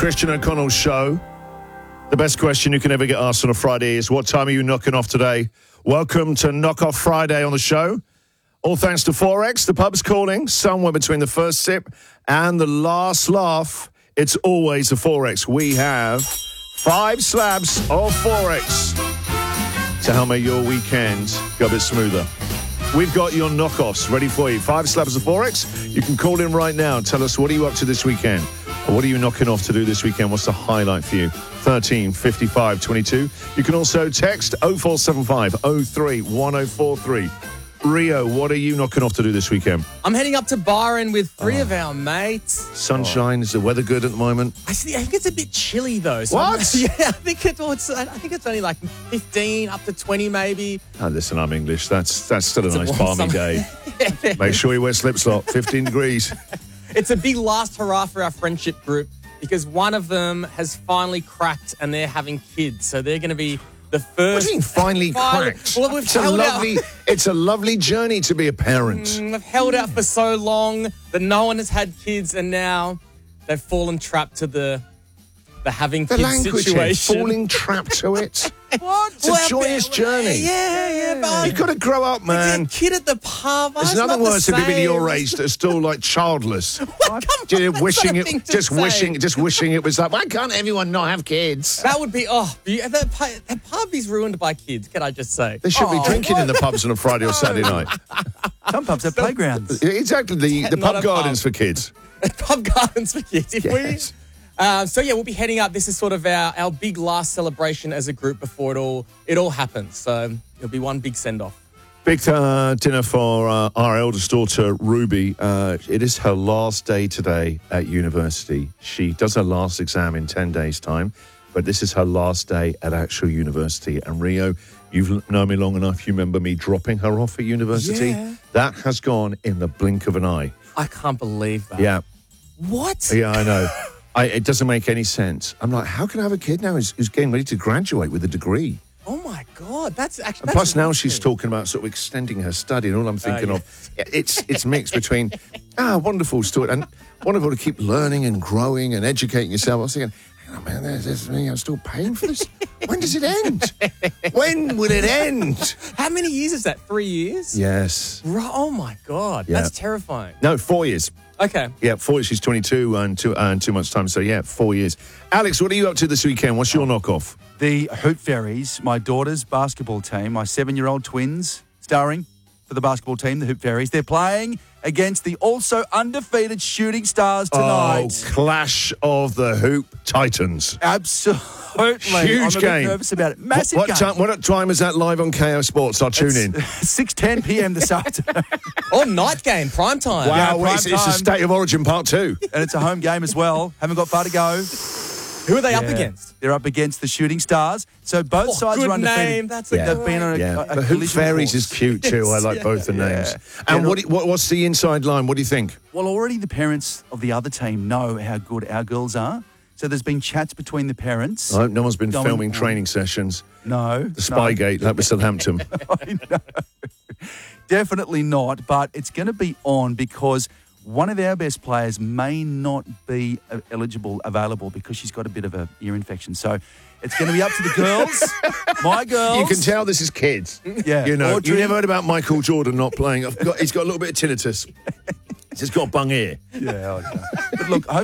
Christian O'Connell Show. The best question you can ever get asked on a Friday is, what time are you knocking off today? Welcome to Knock Off Friday on the show. All thanks to Forex. The pub's calling. Somewhere between the first sip and the last laugh, it's always the Forex. We have 5 slabs of Forex to help make your weekend go a bit smoother. We've got your knockoffs ready for you. 5 slabs of Forex. You can call in right now and tell us, what are you up to this weekend? Or what are you knocking off to do this weekend? What's the highlight for you? 13 55 22. You can also text 0475 03 1043. Rio, what are you knocking off to do this weekend? I'm heading up to Byron with 3 of our mates. Sunshine. Is the weather good at the moment? I think it's a bit chilly though. So What? Yeah, I think it's only like 15 up to 20 maybe. Oh, listen, I'm English. That's still a nice warm balmy summer. day. Make sure you wear slip-slop. 15 degrees. It's a big last hurrah for our friendship group because one of them has finally cracked and they're having kids. So they're going to be the What first. do you mean finally cracked? Well, we've It's a held out. it's a lovely journey to be a parent. We've held out for so long that no one has had kids, and now they've fallen trapped to the having The kids language situation. falling trapped to it. What? It's a joyous journey. Yeah, but You've got to grow up, man. it's a kid at the pub. There's It's nothing not the worse if you've been same. your age that's still like childless. Wishing Just wishing it was like, why can't everyone not have kids? That would be, that pub is ruined by kids, can I just say? They should be drinking in the pubs on a Friday or Saturday night. Some pubs have playgrounds. Exactly, the Not pub a gardens pub. for kids. Pub gardens for kids. Yes. We'll be heading up. This is sort of our big last celebration as a group before it all happens. So it'll be one big send-off. Big dinner for our eldest daughter, Ruby. It is her last day today at university. She does her last exam in 10 days' time, but this is her last day at actual university. And Rio, you've known me long enough. You remember me dropping her off at university? Yeah. That has gone in the blink of an eye. I can't believe that. Yeah. What? Yeah, I know. It doesn't make any sense. I'm like, how can I have a kid now who's getting ready to graduate with a degree? Oh, my God. That's actually... And plus now she's talking about sort of extending her study, and all I'm thinking of, it's mixed between, wonderful story, and wonderful to keep learning and growing and educating yourself. I was thinking, hang on, man, there's me, I'm still paying for this? When does it end? When will it end? How many years is that? 3 years? Yes. Right. Oh, my God. Yeah. That's terrifying. No, 4 years. Okay. Yeah, 4 years. She's 22 and 2 months' time, so 4 years. Alex, what are you up to this weekend? What's your knockoff? The Hoop Fairies, my daughter's basketball team, my 7-year-old twins, starring for the basketball team, the Hoop Fairies. They're playing against the also undefeated Shooting Stars tonight. Oh, clash of the Hoop Titans. Absolutely. Huge I'm a bit game. nervous about it. Massive What game. time is that live on KO Sports? I'll tune in. 6:10 p.m. this afternoon. Oh, night game, prime time. Wow, prime it's a time. State of Origin Part 2. And it's a home game as well. Haven't got far to go. Who are they up against? They're up against the Shooting Stars. So both sides good are undefeated. name. That's a They've been on a The Hoop collision Fairies course. is cute too. I like both the names. And Yeah. what's the inside line? What do you think? Well, already the parents of the other team know how good our girls are. So there's been chats between the parents. I hope no one's been Going filming on. training sessions. No. The Spygate, that was Southampton. I know. Definitely not, but it's going to be on because one of our best players may not be available because she's got a bit of a ear infection. So it's going to be up to the girls, my girls. You can tell this is kids. Yeah. You know, Audrey. you never heard about Michael Jordan not playing. He's got a little bit of tinnitus. He's just got a bung ear. Yeah. But look,